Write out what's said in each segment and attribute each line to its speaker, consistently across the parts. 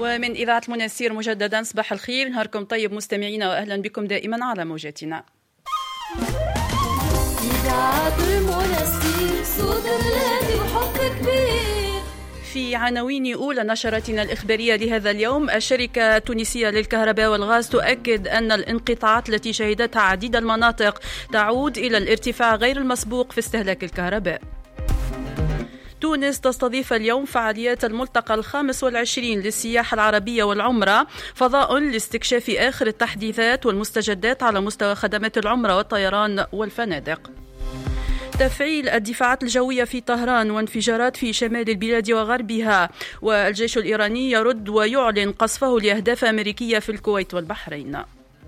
Speaker 1: ومن إذاعة المناسير مجددا صباح الخير، نهاركم طيب مستمعينا، وأهلا بكم دائما على موجاتنا. إذاعة المناسير صوت بلادي وحب كبير. في عناوين أولى نشرتنا الإخبارية لهذا اليوم: الشركة التونسية للكهرباء والغاز تؤكد أن الانقطاعات التي شهدتها عديد المناطق تعود إلى الارتفاع غير المسبوق في استهلاك الكهرباء. تونس تستضيف اليوم فعاليات الملتقى 25 للسياحة العربية والعمرة، فضاء لاستكشاف آخر التحديثات والمستجدات على مستوى خدمات العمرة والطيران والفنادق. تفعيل الدفاعات الجوية في طهران وانفجارات في شمال البلاد وغربها، والجيش الإيراني يرد ويعلن قصفه لأهداف أمريكية في الكويت والبحرين.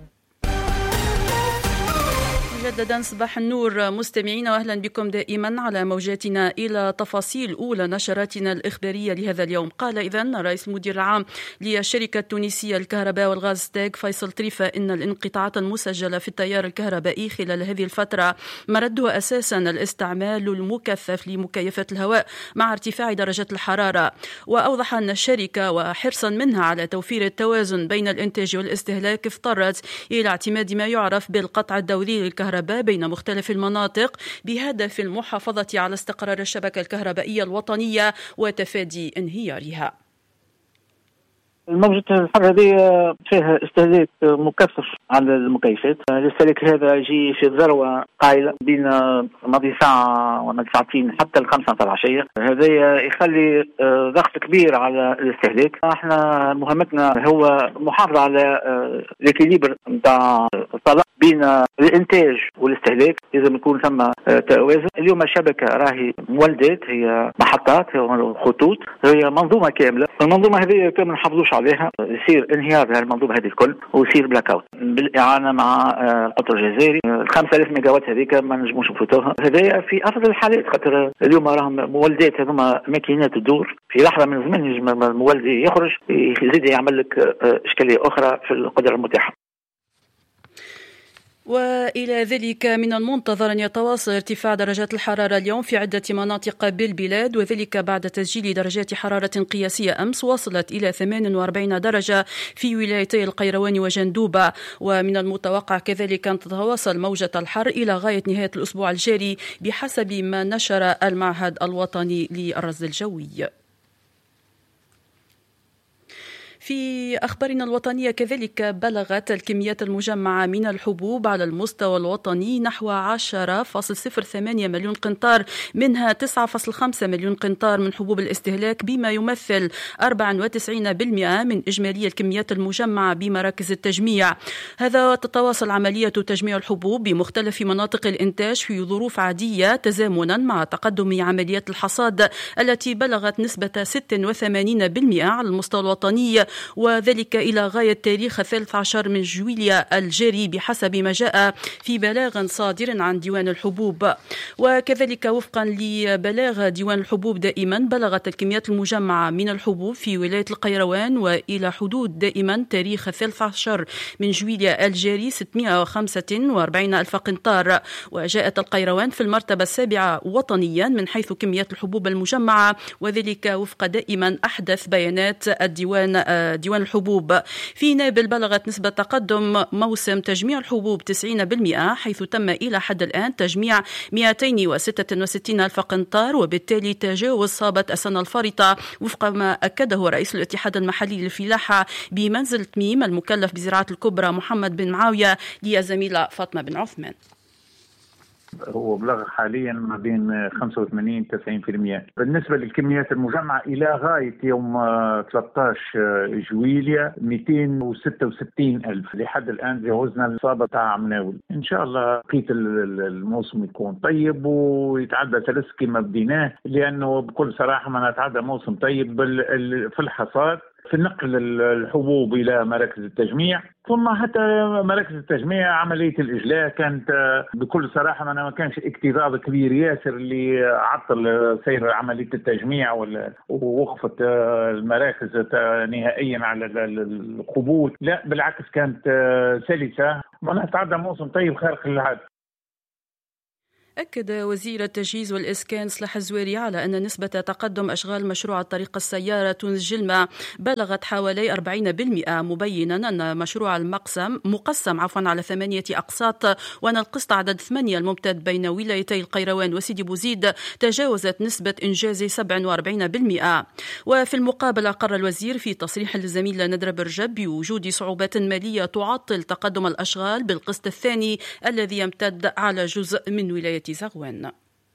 Speaker 1: مجددا صباح النور مستمعين، واهلا بكم دائما على موجاتنا. الى تفاصيل اولى نشراتنا الاخباريه لهذا اليوم. قال اذن الرئيس المدير العام للشركه التونسيه للكهرباء والغاز ستاك فيصل طريفه ان الانقطاعات المسجله في التيار الكهربائي خلال هذه الفتره مردها اساسا الاستعمال المكثف لمكيفات الهواء مع ارتفاع درجات الحراره. واوضح ان الشركه وحرصا منها على توفير التوازن بين الانتاج والاستهلاك اضطرت الى اعتماد ما يعرف بالقطع الدوري للكهرباء بين مختلف المناطق بهدف المحافظة على استقرار الشبكة الكهربائية الوطنية وتفادي انهيارها.
Speaker 2: الموجة الحر هذه فيها استهلاك مكثف على المكيفات. الاستهلاك هذا يجي في الذروة قايلة بين ماضي ساعة وماضي ساعتين حتى الخمسة متاع العشية. هذا يخلي ضغط كبير على الاستهلاك. احنا مهمتنا هو محافظة على الإكيليبر متاع الطلب بين الإنتاج والاستهلاك، لازم يكون ثم توازن. اليوم الشبكة راهي مولدات، هي محطات، هي خطوط، هي منظومة كاملة. المنظومة هذه كامل نحافظوش عليها، يصير انهيار للمنظومة هذه الكل ويصير بلاك اوت بالاعانه مع القطر الجزائري. 5000 ميجا وات هذيك ما نجموش نفوتوها. هذا في افضل الحالات، خاطر اليوم راهم مولدات، هذوما ماكينات تدور في لحظه من الزمن يجم المولد يخرج يزيد يعمل لك اشكاليه اخرى في القدره المتاحه.
Speaker 1: وإلى ذلك من المنتظر أن يتواصل ارتفاع درجات الحرارة اليوم في عدة مناطق بالبلاد، وذلك بعد تسجيل درجات حرارة قياسية أمس وصلت إلى 48 درجة في ولايتي القيروان وجندوبة. ومن المتوقع كذلك أن تتواصل موجة الحر إلى غاية نهاية الأسبوع الجاري بحسب ما نشر المعهد الوطني للرصد الجوي. في أخبارنا الوطنية كذلك بلغت الكميات المجمعة من الحبوب على المستوى الوطني نحو 10.08 مليون قنطار، منها 9.5 مليون قنطار من حبوب الاستهلاك، بما يمثل 94% من إجمالي الكميات المجمعة بمراكز التجميع. هذا تتواصل عملية تجميع الحبوب بمختلف مناطق الإنتاج في ظروف عادية تزامنا مع تقدم عمليات الحصاد التي بلغت نسبة 86% على المستوى الوطني، وذلك إلى غاية تاريخ 13 من جويلية الجاري بحسب ما جاء في بلاغ صادر عن ديوان الحبوب. وكذلك وفقا لبلاغ ديوان الحبوب دائما بلغت الكميات المجمعة من الحبوب في ولاية القيروان وإلى حدود دائما تاريخ 13 من جويلية الجاري 645 ألف قنطار، وجاءت القيروان في المرتبة السابعة وطنيا من حيث كميات الحبوب المجمعة، وذلك وفق دائما أحدث بيانات ديوان الحبوب. في نابل بلغت نسبة تقدم موسم تجميع الحبوب 90%، حيث تم إلى حد الآن تجميع 266 ألف قنطار، وبالتالي تجاوز صابة السنة الفارطة وفق ما أكده رئيس الاتحاد المحلي للفلاحة بمنزل تميم المكلف بزراعة الكبرى محمد بن معاوية للزميلة فاطمة بن عثمان.
Speaker 3: هو بلغ حاليا ما بين 85 90%. بالنسبة للكميات المجمعة إلى غاية يوم 13 جويليا 266 ألف. لحد الآن جاوزنا الإصابة تاع مناول. إن شاء الله بقية الموسم يكون طيب ويتعدى 3 كما بديناه، لأنه بكل صراحة ما نتعدى موسم طيب في الحصاد، في نقل الحبوب إلى مراكز التجميع، ثم حتى مراكز التجميع عملية الإجلاء كانت بكل صراحة ما كانش اكتظاظ كبير ياسر اللي عطل سير عملية التجميع ووقفت المراكز نهائيا على القبول. لا بالعكس كانت سلسة، ونتعدى موسم طيب خارق العادة.
Speaker 1: أكد وزير التجهيز والإسكان صلاح الزويري على أن نسبة تقدم أشغال مشروع طريق السيارة تونس جلمة بلغت حوالي 40%، مبينا أن مشروع مقسم على 8 أقساط، وأن القسط عدد 8 الممتد بين ولايتي القيروان وسيدي بوزيد تجاوزت نسبة إنجاز 47%. وفي المقابل أقر الوزير في تصريح للزميل ندر برجب بوجود صعوبات مالية تعطل تقدم الأشغال بالقسط الثاني الذي يمتد على جزء من ولاية زغوان.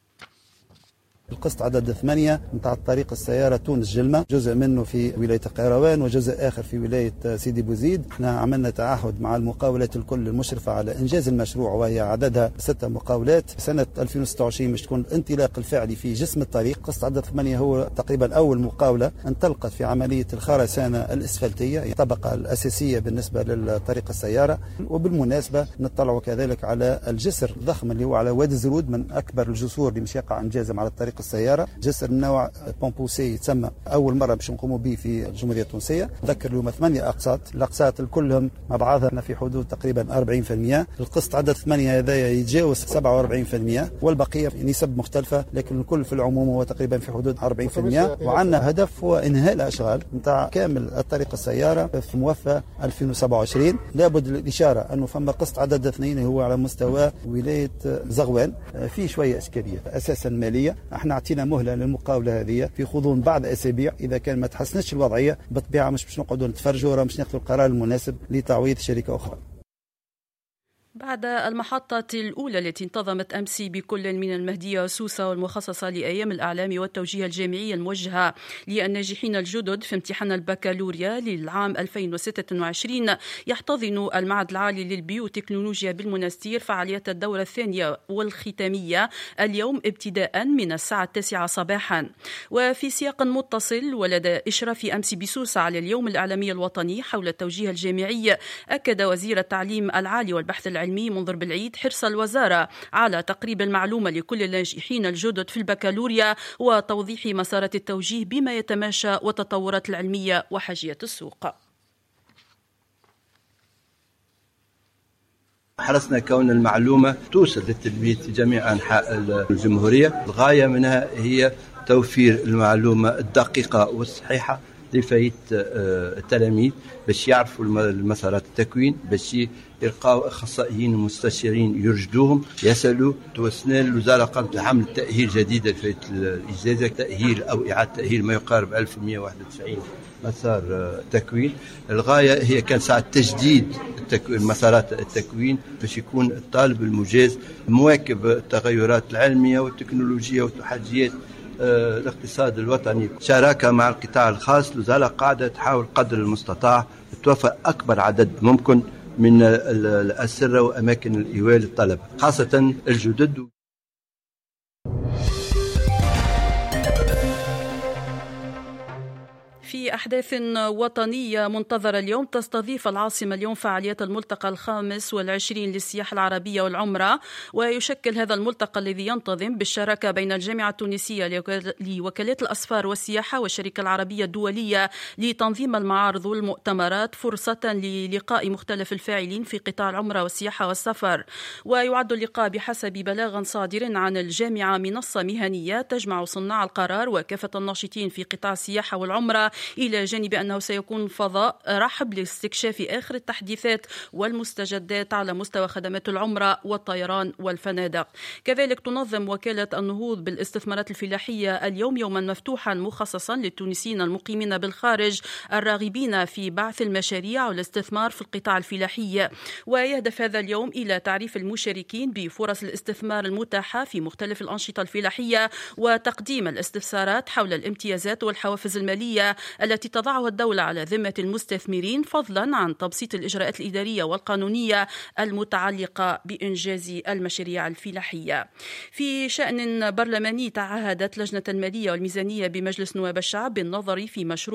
Speaker 4: القسط عدد 8 نتاع طريق السيارة تونس جلمة، جزء منه في ولاية القيروان وجزء آخر في ولاية سيدي بوزيد. احنا عملنا تعهد مع المقاولات الكل المشرفة على إنجاز المشروع، وهي عددها 6 مقاولات. سنة 2026 مش تكون الانطلاق الفعلي في جسم الطريق. قسط عدد 8 هو تقريبا أول مقاولة انطلقت في عملية الخرسانة الإسفلتية، الطبقة الأساسية بالنسبة للطريق السيارة. وبالمناسبة نطلع كذلك على الجسر الضخم اللي هو على وادي الزرود، من أكبر الجسور اللي مش يقع انجازهم على الطريق السيارة. جسر النوع بومبوسي يتسمى أول مرة باش نقوموا به في الجمهورية التونسية. ذكر اليوم 8 أقساط، الأقساط كلهم مع بعضها في حدود تقريبا 40%. القسط عدد 8 هذا يتجاوز 47%، والبقية نسب مختلفة، لكن الكل في العموم هو تقريبا في حدود 40%. وعندنا هدف هو إنهاء الأشغال نتاع كامل الطريق السيارة في موفى 2027. لابد الإشارة أنه فما قسط عدد 2 هو على مستوى ولاية زغوان، في شوية إشكالية أساسا مالية. احنا اعطينا مهلة للمقاولة هذه في غضون بعض أسابيع، إذا كان ما تحسنش الوضعية بالطبيعة مش نقعدوا نتفرجوا، مش ناخذوا القرار المناسب لتعويض شركة أخرى.
Speaker 1: بعد المحطة الأولى التي انتظمت أمس بكل من المهدية وسوسة والمخصصة لأيام الأعلام والتوجيه الجامعي الموجهة للناجحين الجدد في امتحان البكالوريا للعام 2026، يحتضن المعهد العالي للبيوتكنولوجيا بالمنستير فعاليات الدورة الثانية والختامية اليوم ابتداء من الساعة 9 صباحا. وفي سياق متصل ولدى إشراف أمس بسوسة على اليوم الإعلامي الوطني حول التوجيه الجامعي، أكد وزير التعليم العالي والبحث العلمي منذر بالعيد حرص الوزارة على تقريب المعلومة لكل الناجحين الجدد في البكالوريا وتوضيح مسارات التوجيه بما يتماشى والتطورات العلمية وحاجية السوق.
Speaker 5: حرصنا كون المعلومة توصل للتلميذ في جميع أنحاء الجمهورية. الغاية منها هي توفير المعلومة الدقيقة والصحيحة لفائدة التلاميذ باش يعرفوا المسارات التكوين، باش يلقاو اخصائيين ومستشارين يرشدوهم، يسالوا. توسنا الوزاره قامت بعمل تاهيل جديده في الاجازه، تاهيل او اعاده تاهيل ما يقارب 1191 مسار تكوين. الغايه هي كان ساعه تجديد مسارات التكوين باش يكون الطالب المجاز مواكب التغيرات العلميه والتكنولوجيه وتحديات الاقتصاد الوطني. شراكة مع القطاع الخاص، الوزارة قاعدة تحاول قدر المستطاع توفر أكبر عدد ممكن من الأسرة وأماكن الإيواء للطلبة خاصة الجدد.
Speaker 1: في أحداث وطنية منتظرة اليوم، تستضيف العاصمة اليوم فعاليات الملتقى 25 للسياحة العربية والعمرة، ويشكل هذا الملتقى الذي ينتظم بالشراكة بين الجامعة التونسية لوكالات الأسفار والسياحة والشركة العربية الدولية لتنظيم المعارض والمؤتمرات فرصة للقاء مختلف الفاعلين في قطاع العمرة والسياحة والسفر. ويعد اللقاء بحسب بلاغ صادر عن الجامعة منصة مهنية تجمع صناع القرار وكافة الناشطين في قطاع السياحة والعمرة، إلى جانب أنه سيكون فضاء رحب لاستكشاف آخر التحديثات والمستجدات على مستوى خدمات العمرة والطيران والفنادق. كذلك تنظم وكالة النهوض بالاستثمارات الفلاحية اليوم يوما مفتوحا مخصصا للتونسيين المقيمين بالخارج الراغبين في بعث المشاريع والاستثمار في القطاع الفلاحي. ويهدف هذا اليوم إلى تعريف المشاركين بفرص الاستثمار المتاحة في مختلف الأنشطة الفلاحية وتقديم الاستفسارات حول الامتيازات والحوافز المالية التي تضعها الدولة على ذمة المستثمرين، فضلا عن تبسيط الإجراءات الإدارية والقانونية المتعلقة بإنجاز المشاريع الفلاحية. في شأن برلماني، تعهدت لجنة المالية والميزانية بمجلس نواب الشعب بالنظر في مشروع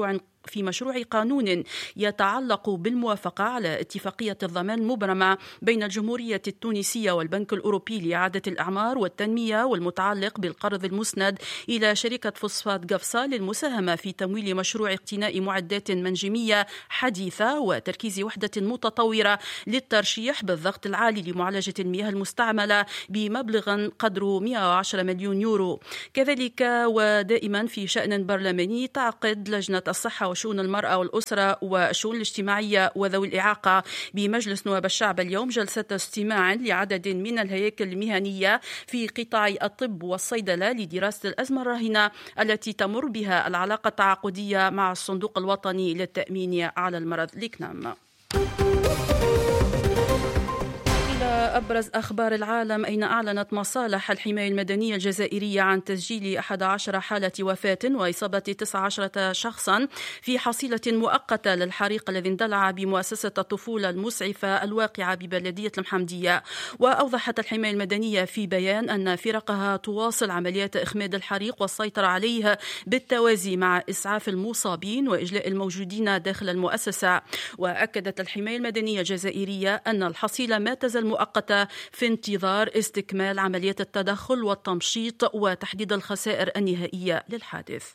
Speaker 1: مشروع قانون يتعلق بالموافقة على اتفاقية الضمان المبرمة بين الجمهورية التونسية والبنك الأوروبي لإعادة الأعمار والتنمية والمتعلق بالقرض المسند إلى شركة فوسفات قفصة للمساهمة في تمويل مشروع اقتناء معدات منجمية حديثة وتركيز وحدة متطورة للترشيح بالضغط العالي لمعالجة المياه المستعملة بمبلغ قدره 110 مليون يورو. كذلك ودائما في شأن برلماني تعقد لجنة الصحة وشؤون المرأة والأسرة والشؤون الاجتماعية وذوي الإعاقة بمجلس نواب الشعب اليوم جلسة استماع لعدد من الهياكل المهنية في قطاع الطب والصيدلة لدراسة الأزمة الراهنة التي تمر بها العلاقة التعاقدية مع الصندوق الوطني للتأمين على المرض لكنام. أبرز أخبار العالم، أين أعلنت مصالح الحماية المدنية الجزائرية عن تسجيل 11 حالة وفاة وإصابة 19 شخصا في حصيلة مؤقتة للحريق الذي اندلع بمؤسسة الطفولة المسعفة الواقعة ببلدية المحمدية. وأوضحت الحماية المدنية في بيان أن فرقها تواصل عمليات إخماد الحريق والسيطرة عليه بالتوازي مع إسعاف المصابين وإجلاء الموجودين داخل المؤسسة. وأكدت الحماية المدنية الجزائرية أن الحصيلة ما تزال مؤقتة في انتظار استكمال عملية التدخل والتمشيط وتحديد الخسائر النهائية للحادث.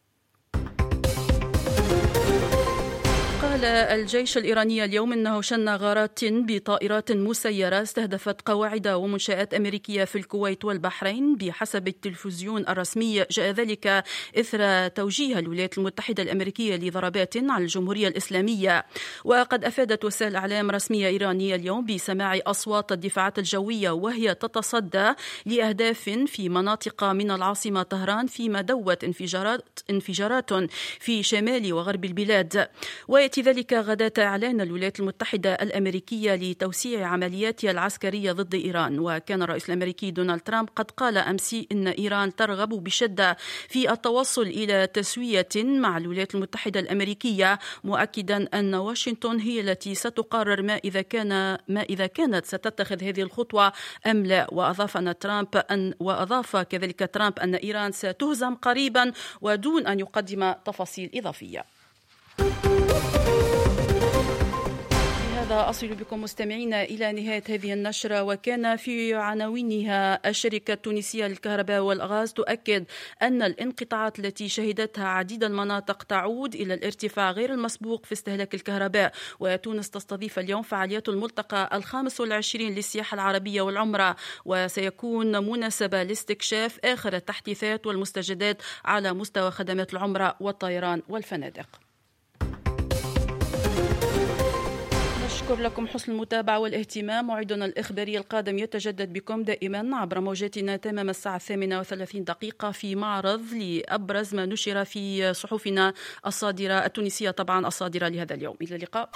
Speaker 1: قال الجيش الإيراني اليوم أنه شن غارات بطائرات مسيرة استهدفت قواعد ومنشآت أمريكية في الكويت والبحرين بحسب التلفزيون الرسمي. جاء ذلك إثر توجيه الولايات المتحدة الأمريكية لضربات على الجمهورية الإسلامية. وقد أفادت وسائل إعلام رسمية إيرانية اليوم بسماع أصوات الدفاعات الجوية وهي تتصدى لأهداف في مناطق من العاصمة طهران، فيما دوت انفجارات في شمال وغرب البلاد. ويأتي ذلك غداة إعلان الولايات المتحدة الأمريكية لتوسيع عملياتها العسكرية ضد إيران. وكان الرئيس الأمريكي دونالد ترامب قد قال أمس إن إيران ترغب بشدة في التوصل إلى تسوية مع الولايات المتحدة الأمريكية، مؤكدا أن واشنطن هي التي ستقرر ما إذا كانت ستتخذ هذه الخطوة أم لا. وأضاف كذلك ترامب أن إيران ستهزم قريبا ودون أن يقدم تفاصيل إضافية. بهذا أصل بكم مستمعين إلى نهاية هذه النشرة، وكان في عناوينها: الشركة التونسية للكهرباء والغاز تؤكد أن الانقطاعات التي شهدتها عديد المناطق تعود إلى الارتفاع غير المسبوق في استهلاك الكهرباء. وتونس تستضيف اليوم فعاليات الملتقى 25 للسياحة العربية والعمرة، وسيكون مناسبة لاستكشاف آخر التحديثات والمستجدات على مستوى خدمات العمرة والطيران والفنادق. نشكر لكم حسن المتابعة والاهتمام. موعدنا الإخباري القادم يتجدد بكم دائما عبر موجاتنا تمام الساعة 8:30 في معرض لأبرز ما نشر في صحفنا الصادرة التونسية، طبعا الصادرة لهذا اليوم. إلى اللقاء.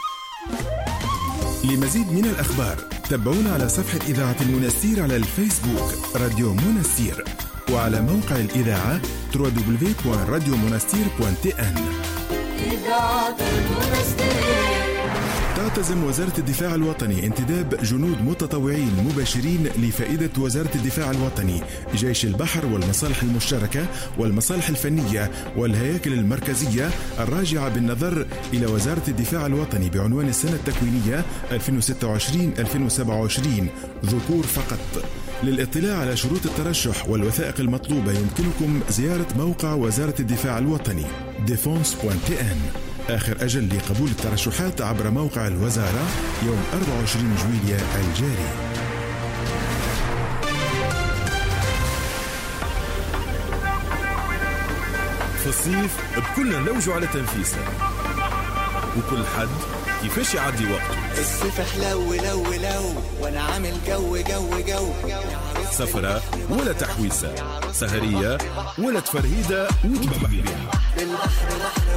Speaker 6: لمزيد من الأخبار تابعونا على صفحة إذاعة المنستير على الفيسبوك راديو منستير، وعلى موقع الإذاعة www.radiomonastir.tn. إذاعة المنستير. تعتزم وزارة الدفاع الوطني انتداب جنود متطوعين مباشرين لفائدة وزارة الدفاع الوطني، جيش البحر والمصالح المشتركة والمصالح الفنية والهياكل المركزية الراجعة بالنظر إلى وزارة الدفاع الوطني بعنوان السنة التكوينية 2026-2027 ذكور فقط. للاطلاع على شروط الترشح والوثائق المطلوبة يمكنكم زيارة موقع وزارة الدفاع الوطني defense.tn. آخر أجل لقبول الترشحات عبر موقع الوزارة يوم 24 جويلية الجاري.
Speaker 7: في الصيف بكلنا نلوجوا على تنفيسه، وكل حد كيفاش يعدي وقته.
Speaker 8: الصيف حلو لو وانا عامل جو
Speaker 7: سفرة ولا تحويسة، سهرية ولا تفرهيدة وتبقى